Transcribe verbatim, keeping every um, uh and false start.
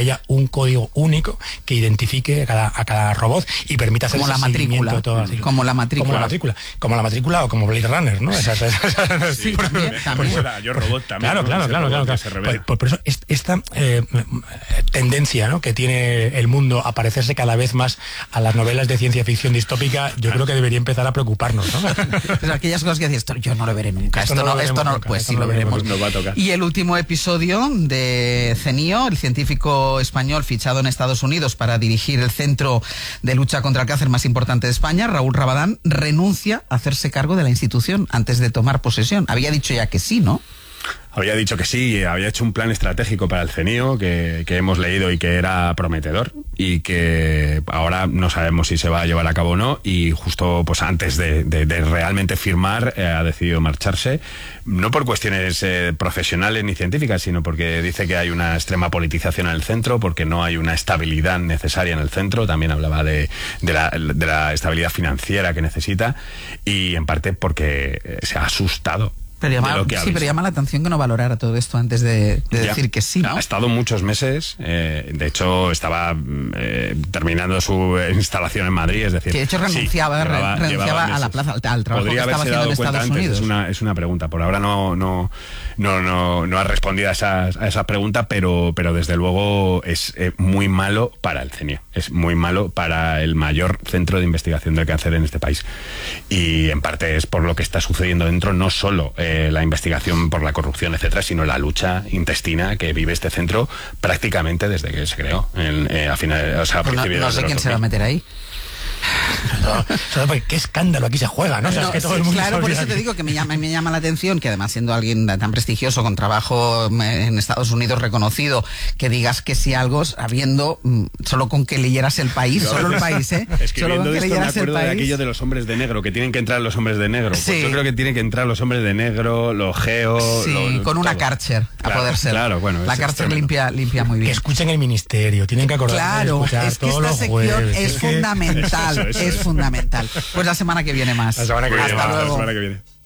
haya un código único que identifique a cada, a cada robot y permita hacer como la matrícula, todo así. como la matrícula, como la matrícula, como la matrícula o como Blade Runner, ¿no? Esa, esa, esa, sí, por, también, por, también. Por eso, yo robot también. Claro, ¿no? claro, claro, claro, claro. Por, por, por eso esta eh, tendencia, ¿no?, que tiene el mundo a parecerse cada vez más a las novelas de ciencia ficción distópica, yo creo que debería empezar a preocuparnos, ¿no? Pues aquellas cosas que dices, yo no lo veré nunca, esto, esto no, lo esto no, nunca, pues esto sí lo veremos. Nos va a tocar. Y el último episodio de CENIO, el científico español fichado en Estados Unidos para dirigir el centro de lucha contra el cáncer más importante de España, Raúl Rabadán, renuncia a hacerse cargo de la institución antes de tomar posesión. Había dicho ya que sí, ¿no? Había dicho que sí, había hecho un plan estratégico para el CENIO que, que hemos leído y que era prometedor y que ahora no sabemos si se va a llevar a cabo o no, y justo pues antes de, de, de realmente firmar eh, ha decidido marcharse, no por cuestiones eh, profesionales ni científicas, sino porque dice que hay una extrema politización en el centro, porque no hay una estabilidad necesaria en el centro. También hablaba de, de, la, de la estabilidad financiera que necesita, y en parte porque se ha asustado. Pero llama, sí, pero llama la atención que no valorara todo esto antes de, de decir que sí, ¿no? Ha estado muchos meses, eh, de hecho estaba eh, terminando su instalación en Madrid, es decir... Sí, de hecho renunciaba, sí, llevaba, renunciaba llevaba a la plaza, al trabajo Podría que estaba haciendo en Estados antes. Unidos. Es una, es una pregunta, por ahora no no no no, no ha respondido a esa, a esa pregunta, pero, pero desde luego es eh, muy malo para el CENIO, es muy malo para el mayor centro de investigación del cáncer en este país. Y en parte es por lo que está sucediendo dentro, no solo... Eh, Eh, la investigación por la corrupción, etcétera, sino la lucha intestina que vive este centro prácticamente desde que se creó en, eh, a final, o sea, a pues no, no sé quién se va a meter ahí. No, no, qué escándalo aquí se juega, ¿no? O sea, no es que todo sí, el mundo claro, por eso aquí. te digo que me llama, me llama la atención que además siendo alguien tan prestigioso con trabajo en Estados Unidos reconocido, que digas que si algo, habiendo solo con que leyeras El País, yo solo El País, ¿eh? Escribiendo solo con que esto me acuerdo de aquello de los hombres de negro, que tienen que entrar los hombres de negro. Sí. Pues yo creo que tienen que entrar los hombres de negro, los geos... Sí, lo, con una todo. Karcher, a claro, poder ser. Claro, bueno, la Karcher limpia, limpia muy bien. Que escuchen el ministerio, tienen que acordarse claro, de escuchar es que todos esta los sección jueves. es, es fundamental, que... eso, eso, es eso. fundamental. Pues la semana que viene más. La semana que Hasta viene, luego. La semana que viene.